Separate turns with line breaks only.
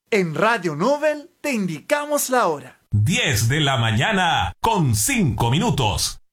En Radio Nobel te indicamos la hora.
10 de la mañana con 5 minutos.